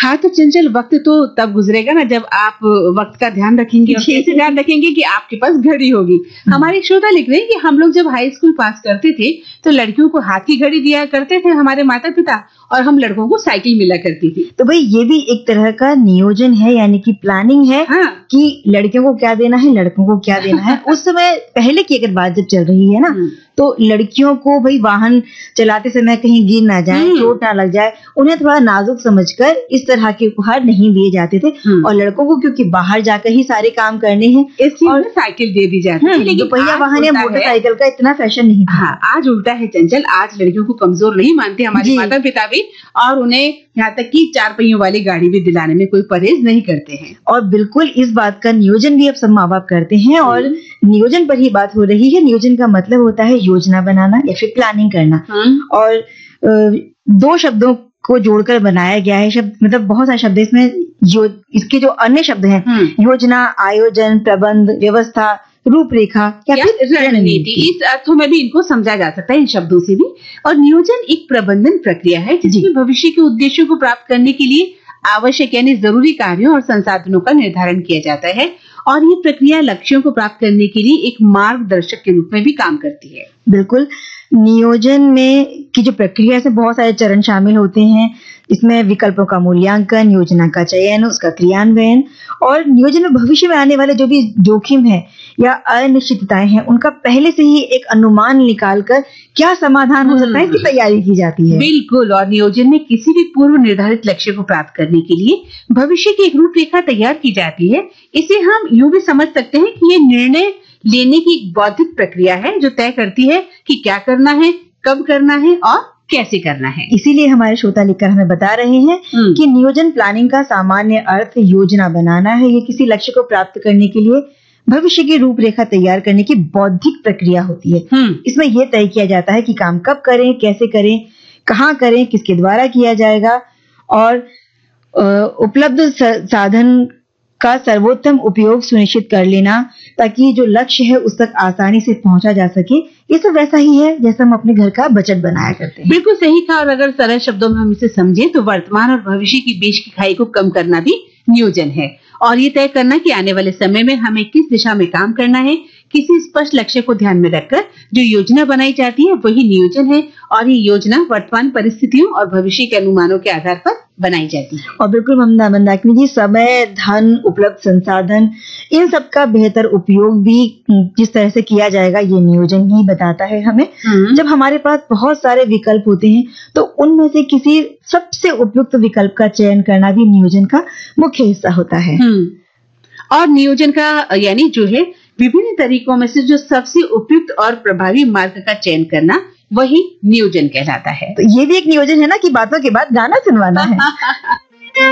हाँ, तो चंचल वक्त तो तब गुजरेगा ना जब आप वक्त का ध्यान रखेंगे और कैसे ध्यान रखेंगे कि आपके पास घड़ी होगी। हमारे श्रोता लिख रहे हैं कि हम लोग जब हाई स्कूल पास करते थे तो लड़कियों को हाथ की घड़ी दिया करते थे हमारे माता पिता, और हम लड़कों को साइकिल मिला करती थी। तो भाई ये भी एक तरह का नियोजन है, यानी कि प्लानिंग है। हाँ। कि लड़कियों को क्या देना है, लड़कों को क्या देना है। उस समय पहले की अगर बात जब चल रही है ना, तो लड़कियों को भाई वाहन चलाते समय कहीं गिर ना जाए, चोट ना लग जाए, उन्हें थोड़ा नाजुक समझकर इस तरह के उपहार नहीं दिए जाते थे। और लड़कों को क्योंकि बाहर जाकर ही सारे काम करने हैं, इसलिए साइकिल दे दी जाती है। लेकिन पहिया वाहन या मोटरसाइकिल का इतना फैशन नहीं था। हाँ, आज उल्टा है चंचल। आज लड़कियों को कमजोर नहीं मानते हमारे माता पिता भी, और उन्हें यहाँ तक कि 4 पहियों वाली गाड़ी भी दिलाने में कोई परहेज नहीं करते हैं। और बिल्कुल इस बात का नियोजन भी अब सब माँ बाप करते हैं। और नियोजन पर ही बात हो रही है। नियोजन का मतलब होता है योजना बनाना या फिर प्लानिंग करना। और 2 शब्दों को जोड़कर बनाया गया है शब्द, मतलब बहुत सारे शब्द इसमें। इसके जो अन्य शब्द हैं, योजना, आयोजन, प्रबंध, व्यवस्था, रूपरेखा या फिर रणनीति, इस अर्थों में भी इनको समझा जा सकता है इन शब्दों से भी। और नियोजन एक प्रबंधन प्रक्रिया है जिसमें भविष्य के उद्देश्यों को प्राप्त करने के लिए आवश्यक यानी जरूरी कार्यों और संसाधनों का निर्धारण किया जाता है। और ये प्रक्रिया लक्ष्यों को प्राप्त करने के लिए एक मार्गदर्शक के रूप में भी काम करती है। बिल्कुल। नियोजन में की जो प्रक्रिया से बहुत सारे चरण शामिल होते हैं। इसमें विकल्पों का मूल्यांकन, योजना का चयन, उसका क्रियान्वयन, और नियोजन में भविष्य में आने वाले जो भी जोखिम है या अनिश्चितताएं हैं, उनका पहले से ही एक अनुमान निकालकर क्या समाधान हो सकता है इसकी तैयारी की जाती है। बिल्कुल। और नियोजन में किसी भी पूर्व निर्धारित लक्ष्य को प्राप्त करने के लिए भविष्य की एक रूपरेखा तैयार की जाती है। इसे हम यूं भी समझ सकते हैं कि ये निर्णय लेने की एक बौद्धिक प्रक्रिया है जो तय करती है कि क्या करना है, कब करना है और कैसे करना है। इसीलिए हमारे श्रोता लिखकर हमें बता रहे हैं कि नियोजन प्लानिंग का सामान्य अर्थ योजना बनाना है। ये किसी लक्ष्य को प्राप्त करने के लिए भविष्य की रूपरेखा तैयार करने की बौद्धिक प्रक्रिया होती है। इसमें यह तय किया जाता है कि काम कब करें, कैसे करें, कहाँ करें, किसके द्वारा किया जाएगा, और उपलब्ध साधन का सर्वोत्तम उपयोग सुनिश्चित कर लेना ताकि जो लक्ष्य है उस तक आसानी से पहुंचा जा सके। ये सब वैसा ही है जैसे हम अपने घर का बजट बनाया करते हैं। बिल्कुल सही कहा। और अगर सरल शब्दों में हम इसे समझे तो वर्तमान और भविष्य की बीच की खाई को कम करना भी नियोजन है। और ये तय करना कि आने वाले समय में हमें किस दिशा में काम करना है, किसी स्पष्ट लक्ष्य को ध्यान में रखकर जो योजना बनाई जाती है वही नियोजन है। और ये योजना वर्तमान परिस्थितियों और भविष्य के अनुमानों के आधार पर बनाई जाती है। और बिल्कुल मंदाकिनी जी, समय, धन, उपलब्ध संसाधन, इन सब का बेहतर उपयोग भी जिस तरह से किया जाएगा ये नियोजन ही बताता है हमें। जब हमारे पास बहुत सारे विकल्प होते हैं तो उनमें से किसी सबसे उपयुक्त विकल्प का चयन करना भी नियोजन का मुख्य हिस्सा होता है। और नियोजन का यानी जो है विभिन्न तरीकों में से जो सबसे उपयुक्त और प्रभावी मार्ग का चयन करना, वही नियोजन कहलाता है। तो ये भी एक नियोजन है ना कि बातों के बाद गाना सुनवाना है।